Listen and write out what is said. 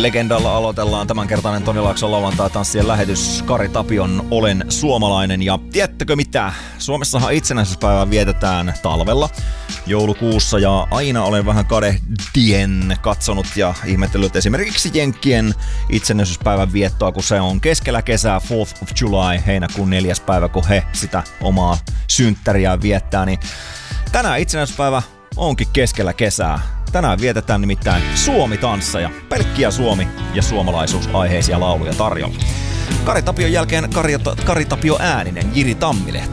legendalla aloitellaan tämänkertainen Toni Laakson lauantai-tanssien lähetys. Kari Tapion Olen suomalainen. Ja tiedättekö mitä? Suomessahan itsenäisyyspäivää vietetään talvella joulukuussa ja aina olen vähän kadehdien katsonut ja ihmetellyt esimerkiksi Jenkkien itsenäisyyspäivän viettoa, kun se on keskellä kesää, 4th of July, heinäkuun 4. päivä, kun he sitä omaa synttäriään viettää, niin tänään itsenäisyyspäivä onkin keskellä kesää. Tänään vietetään nimittäin Suomi-tansseja, pelkkiä Suomi- ja suomalaisuusaiheisia lauluja tarjolla. Kari Tapion jälkeen Kari Tapio ääninen Jiri Tammilehto.